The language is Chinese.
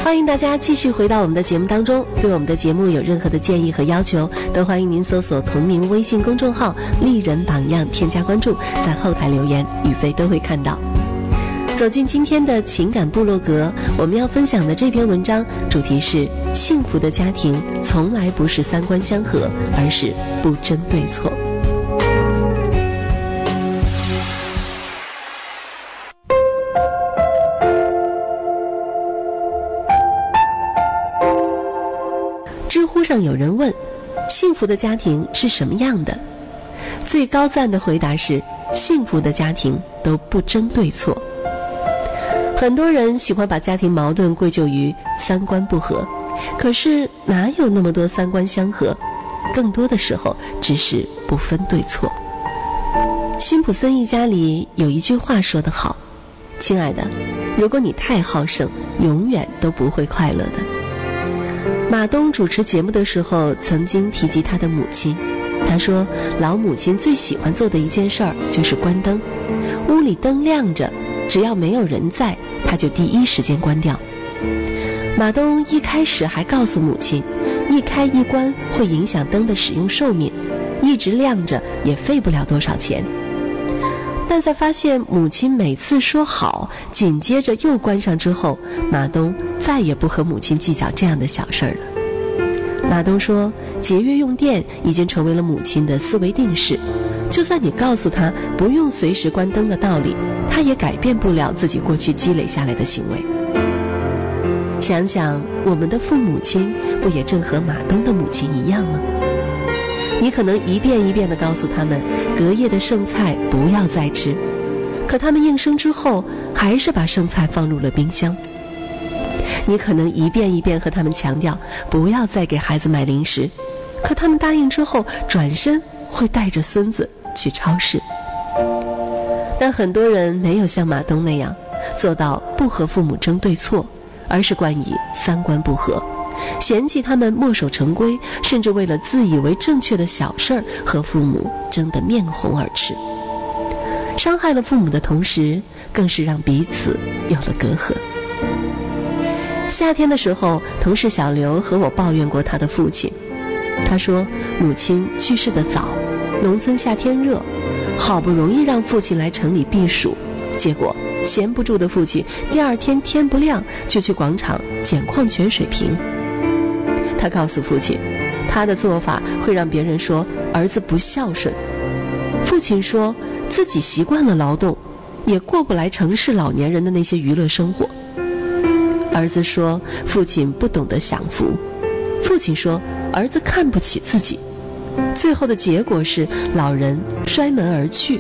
欢迎大家继续回到我们的节目当中，对我们的节目有任何的建议和要求，都欢迎您搜索同名微信公众号丽人榜样，添加关注，在后台留言，宇飞都会看到。走进今天的情感部落格，我们要分享的这篇文章主题是幸福的家庭从来不是三观相合，而是不争对错。知乎上有人问，幸福的家庭是什么样的？最高赞的回答是，幸福的家庭都不争对错。很多人喜欢把家庭矛盾归咎于三观不合，可是哪有那么多三观相合？更多的时候只是不分对错。辛普森一家里有一句话说得好，亲爱的，如果你太好胜，永远都不会快乐的。马东主持节目的时候曾经提及他的母亲，他说老母亲最喜欢做的一件事儿就是关灯，屋里灯亮着，只要没有人在，他就第一时间关掉。马东一开始还告诉母亲，一开一关会影响灯的使用寿命，一直亮着也费不了多少钱。但在发现母亲每次说好，紧接着又关上之后，马东再也不和母亲计较这样的小事儿了。马东说，节约用电已经成为了母亲的思维定式，就算你告诉他不用随时关灯的道理，他也改变不了自己过去积累下来的行为。想想我们的父母亲，不也正和马东的母亲一样吗？你可能一遍一遍地告诉他们，隔夜的剩菜不要再吃，可他们应声之后，还是把剩菜放入了冰箱。你可能一遍一遍和他们强调，不要再给孩子买零食，可他们答应之后，转身会带着孙子去超市。但很多人没有像马东那样做到不和父母争对错，而是冠以三观不合，嫌弃他们墨守成规，甚至为了自以为正确的小事儿和父母争得面红耳赤，伤害了父母的同时，更是让彼此有了隔阂。夏天的时候，同事小刘和我抱怨过他的父亲，他说母亲去世得早，农村夏天热，好不容易让父亲来城里避暑，结果闲不住的父亲第二天天不亮就去广场捡矿泉水瓶。他告诉父亲，他的做法会让别人说儿子不孝顺。父亲说自己习惯了劳动，也过不来城市老年人的那些娱乐生活。儿子说父亲不懂得享福，父亲说儿子看不起自己。最后的结果是老人摔门而去，